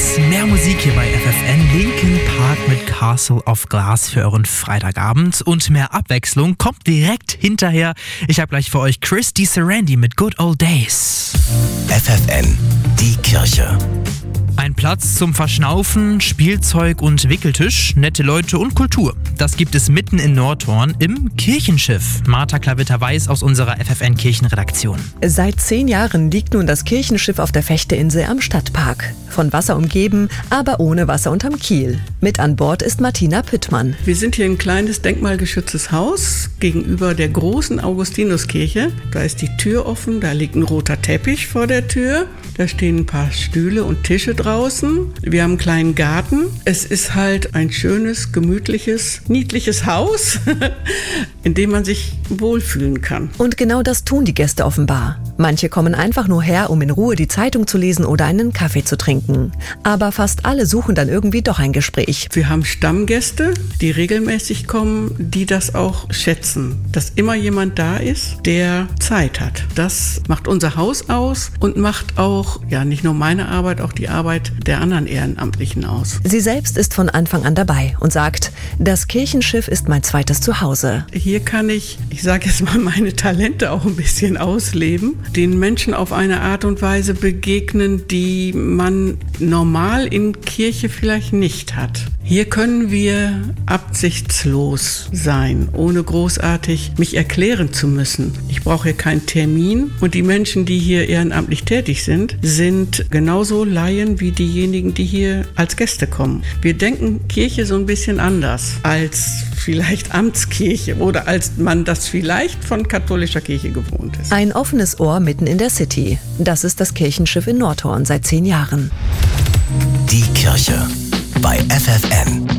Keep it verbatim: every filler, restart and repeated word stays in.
Mehr Musik hier bei F F N. Linkin Park mit Castle of Glass für euren Freitagabend. Und mehr Abwechslung kommt direkt hinterher. Ich habe gleich für euch Chris DiSarandi mit Good Old Days. F F N, die Kirche. Ein Platz zum Verschnaufen, Spielzeug und Wickeltisch, nette Leute und Kultur. Das gibt es mitten in Nordhorn im Kirchenschiff. Martha Klavitter-Weiß aus unserer F F N-Kirchenredaktion. Seit zehn Jahren liegt nun das Kirchenschiff auf der Fechteinsel am Stadtpark. Von Wasser umgeben, aber ohne Wasser unterm Kiel. Mit an Bord ist Martina Püttmann. Wir sind hier ein kleines denkmalgeschütztes Haus gegenüber der großen Augustinuskirche. Da ist die Tür offen, da liegt ein roter Teppich vor der Tür. Da stehen ein paar Stühle und Tische draußen. Wir haben einen kleinen Garten. Es ist halt ein schönes, gemütliches, niedliches Haus, in dem man sich wohlfühlen kann. Und genau das tun die Gäste offenbar. Manche kommen einfach nur her, um in Ruhe die Zeitung zu lesen oder einen Kaffee zu trinken. Aber fast alle suchen dann irgendwie doch ein Gespräch. Wir haben Stammgäste, die regelmäßig kommen, die das auch schätzen. Dass immer jemand da ist, der Zeit hat. Das macht unser Haus aus und macht auch, ja, nicht nur meine Arbeit, auch die Arbeit der anderen Ehrenamtlichen aus. Sie selbst ist von Anfang an dabei und sagt, das Kirchenschiff ist mein zweites Zuhause. Hier kann ich, ich sage jetzt mal, meine Talente auch ein bisschen ausleben. Den Menschen auf eine Art und Weise begegnen, die man normal in Kirche vielleicht nicht hat. Hier können wir absichtslos sein, ohne großartig mich erklären zu müssen. Ich brauche hier keinen Termin und die Menschen, die hier ehrenamtlich tätig sind, sind genauso Laien wie diejenigen, die hier als Gäste kommen. Wir denken Kirche so ein bisschen anders als vielleicht Amtskirche oder als man das vielleicht von katholischer Kirche gewohnt ist. Ein offenes Ohr mitten in der City. Das ist das Kirchenschiff in Nordhorn seit zehn Jahren. Die Kirche bei F F N.